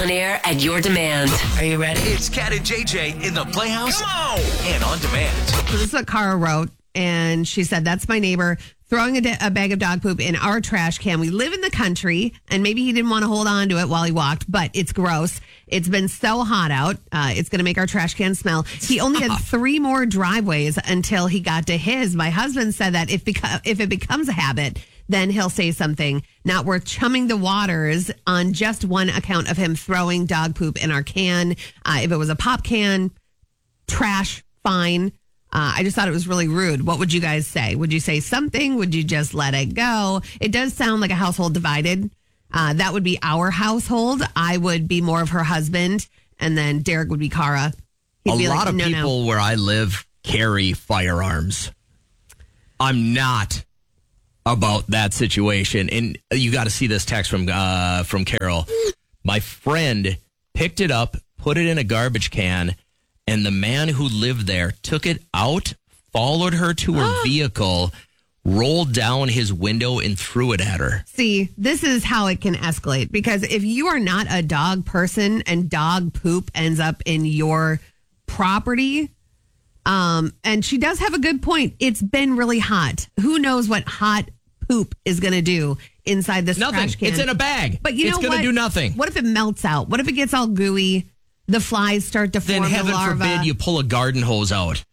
On air at your demand. Are you ready? It's Cat and JJ in the Playhouse. Come on! And on demand. So this is what Cara wrote, and she said, that's my neighbor throwing a bag of dog poop in our trash can. We live in the country, and maybe he didn't want to hold on to it while he walked, but it's gross. It's been so hot out. It's going to make our trash can smell. He only had 3 more driveways until he got to his. My husband said that if it becomes a habit, then he'll say something. Not worth chumming the waters on just one account of him throwing dog poop in our can. If it was a pop can, trash, fine. I just thought it was really rude. What would you guys say? Would you say something? Would you just let it go? It does sound like a household divided. That would be our household. I would be more of her husband, and then Derek would be Cara. A lot of people where I live carry firearms. I'm not about that situation. And you got to see this text from Carol. My friend picked it up, put it in a garbage can, and the man who lived there took it out, followed her to her vehicle, rolled down his window, and threw it at her. See, this is how it can escalate. Because if you are not a dog person and dog poop ends up in your property, and she does have a good point. It's been really hot. Who knows what hot poop is going to do inside this trash can? It's in a bag. But it's going to do nothing. What if it melts out? What if it gets all gooey? The flies start to form. Then heaven forbid you pull a garden hose out.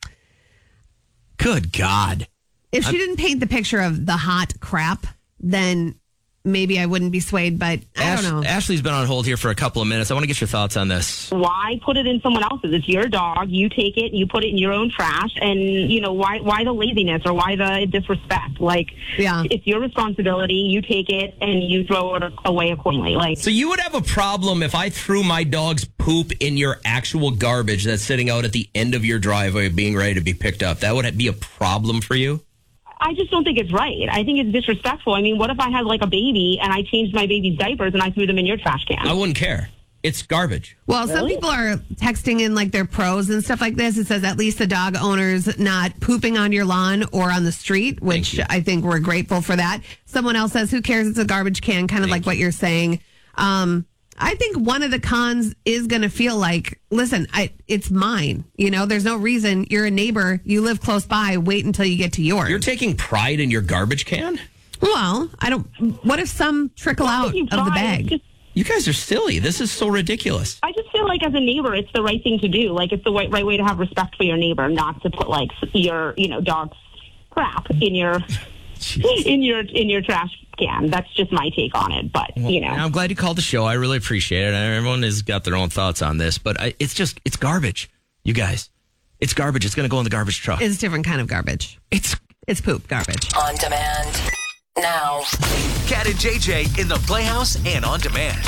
Good God. If she didn't paint the picture of the hot crap, then maybe I wouldn't be swayed, but I don't know. Ashley's been on hold here for a couple of minutes. I want to get your thoughts on this. Why put it in someone else's? It's your dog. You take it, you put it in your own trash, and, why the laziness or why the disrespect? It's your responsibility. You take it, and you throw it away accordingly. So you would have a problem if I threw my dog's poop in your actual garbage that's sitting out at the end of your driveway being ready to be picked up? That would be a problem for you? I just don't think it's right. I think it's disrespectful. I mean, what if I had a baby and I changed my baby's diapers and I threw them in your trash can? I wouldn't care. It's garbage. Well, some people are texting in their pros and stuff like this. It says at least the dog owner's not pooping on your lawn or on the street, which I think we're grateful for that. Someone else says, who cares? It's a garbage can, kind of like what you're saying. I think one of the cons is going to feel listen, it's mine. There's no reason. You're a neighbor. You live close by. Wait until you get to yours. You're taking pride in your garbage can? Well, what if some trickle out of the bag? You guys are silly. This is so ridiculous. I just feel as a neighbor, it's the right thing to do. It's the right way to have respect for your neighbor, not to put your, dog's crap in your in your trash can. That's just my take on it. But, I'm glad you called the show. I really appreciate it. Everyone has got their own thoughts on this, but it's garbage. You guys, it's garbage. It's going to go in the garbage truck. It's a different kind of garbage. It's poop garbage. On demand. Now. Cat and JJ in the Playhouse and on demand.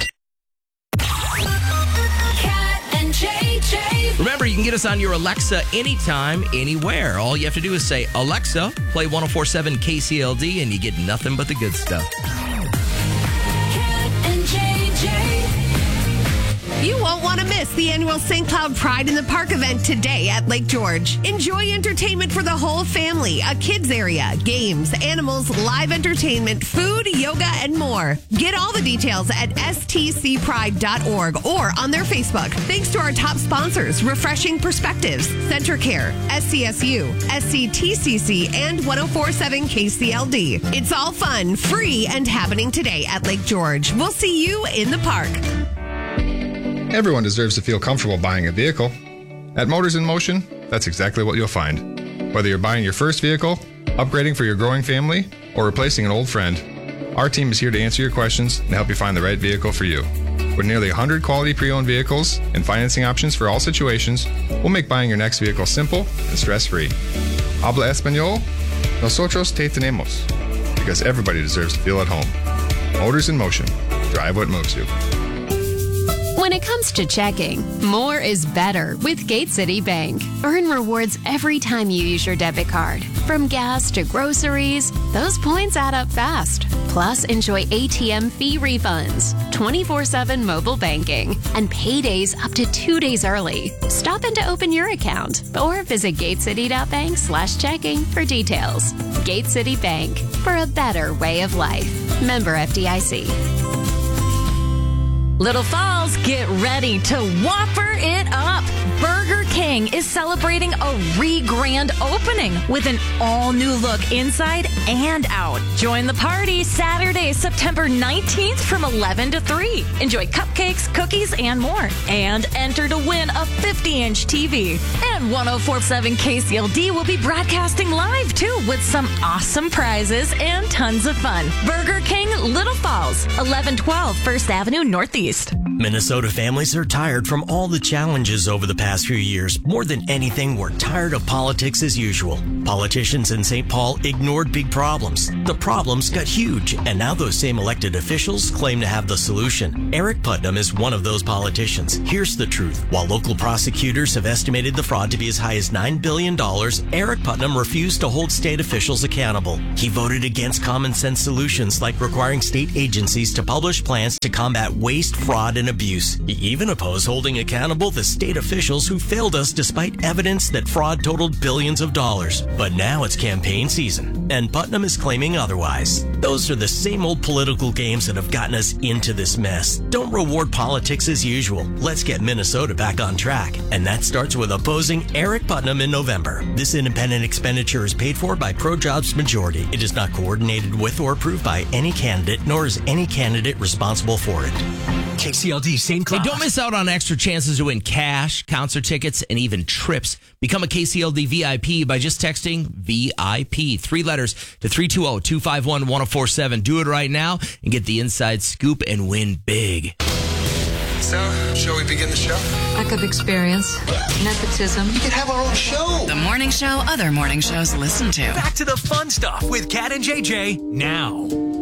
Cat and JJ. Remember, you can get us on your Alexa anytime, anywhere. All you have to do is say, Alexa, play 104.7 KCLD, and you get nothing but the good stuff. Cat and JJ. You won't want to miss the annual St. Cloud Pride in the Park event today at Lake George. Enjoy entertainment for the whole family, a kids area, games, animals, live entertainment, food, yoga, and more. Get all the details at stcpride.org or on their Facebook. Thanks to our top sponsors, Refreshing Perspectives, Center Care, SCSU, SCTCC, and 104.7 KCLD. It's all fun, free, and happening today at Lake George. We'll see you in the park. Everyone deserves to feel comfortable buying a vehicle. At Motors in Motion, that's exactly what you'll find. Whether you're buying your first vehicle, upgrading for your growing family, or replacing an old friend, our team is here to answer your questions and help you find the right vehicle for you. With nearly 100 quality pre-owned vehicles and financing options for all situations, we'll make buying your next vehicle simple and stress-free. Habla Español? Nosotros te tenemos. Because everybody deserves to feel at home. Motors in Motion. Drive what moves you. When it comes to checking, more is better with Gate City Bank. Earn rewards every time you use your debit card. From gas to groceries, those points add up fast. Plus, enjoy ATM fee refunds, 24/7 mobile banking, and paydays up to 2 days early. Stop in to open your account or visit gatecity.bank/checking for details. Gate City Bank, for a better way of life. Member FDIC. Little Falls, get ready to Whopper it up. Burger King is celebrating a re-grand opening with an all-new look inside and out. Join the party Saturday, September 19th from 11 to 3. Enjoy cupcakes, cookies, and more. And enter to win a 50-inch TV. And 104.7 KCLD will be broadcasting live, too, with some awesome prizes and tons of fun. Burger King, Little Falls, 1112 First Avenue Northeast. Minnesota families are tired from all the challenges over the past few years. More than anything, we're tired of politics as usual. Politicians in St. Paul ignored big problems. The problems got huge, and now those same elected officials claim to have the solution. Eric Putnam is one of those politicians. Here's the truth. While local prosecutors have estimated the fraud to be as high as $9 billion, Eric Putnam refused to hold state officials accountable. He voted against common sense solutions like requiring state agencies to publish plans to combat waste, fraud, and abuse. He even opposed holding accountable the state officials who failed us despite evidence that fraud totaled billions of dollars. But now it's campaign season, and Putnam is claiming otherwise. Those are the same old political games that have gotten us into this mess. Don't reward politics as usual. Let's get Minnesota back on track. And that starts with opposing Eric Putnam in November. This independent expenditure is paid for by ProJobs Majority. It is not coordinated with or approved by any candidate, nor is any candidate responsible for it. KCLD St. Cloud. Hey, don't miss out on extra chances to win cash, concert tickets, and even trips. Become a KCLD VIP by just texting VIP, 3 letters, to 320-251-1047. Do it right now and get the inside scoop and win big. So, shall we begin the show? Lack of experience, nepotism. We could have our own show. The morning show other morning shows listen to. Back to the fun stuff with Kat and JJ now.